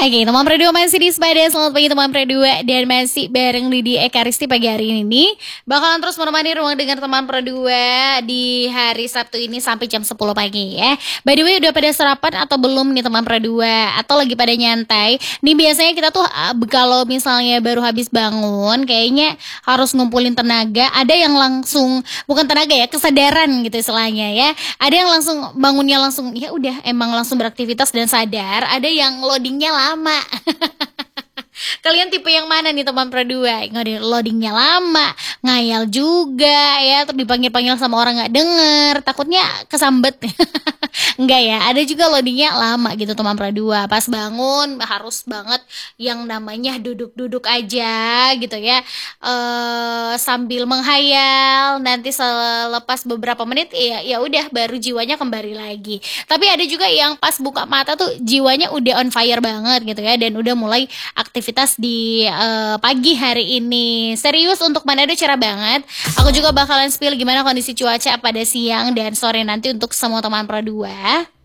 Oke, teman Pro 2 masih di Sepeda. Selamat pagi teman Pro 2. Dan masih bareng Lidi Ekaristi pagi hari ini. Bakalan terus menemani ruang dengar teman Pro 2 di hari Sabtu ini sampai jam 10 pagi ya. By the way, udah pada sarapan atau belum nih teman Pro 2? Atau lagi pada nyantai? Nih biasanya kita tuh kalau misalnya baru habis bangun, kayaknya harus ngumpulin tenaga. Ada yang langsung, bukan tenaga ya, kesadaran gitu istilahnya ya. Ada yang langsung bangunnya langsung, ya udah emang langsung beraktivitas dan sadar. Ada yang loadingnya lama. Kalian tipe yang mana nih teman Pro 2? Loadingnya lama, ngayal juga ya, terus dipanggil-panggil sama orang nggak denger, takutnya kesambet. Enggak ya, ada juga loadingnya lama gitu teman Pro 2. Pas bangun harus banget yang namanya duduk-duduk aja gitu ya, sambil menghayal. Nanti selepas beberapa menit ya udah baru jiwanya kembali lagi. Tapi ada juga yang pas buka mata tuh jiwanya udah on fire banget gitu ya, dan udah mulai aktivitas di pagi hari ini. Serius untuk Manado cerah banget. Aku juga bakalan spill gimana kondisi cuaca pada siang dan sore nanti untuk semua teman Pro 2.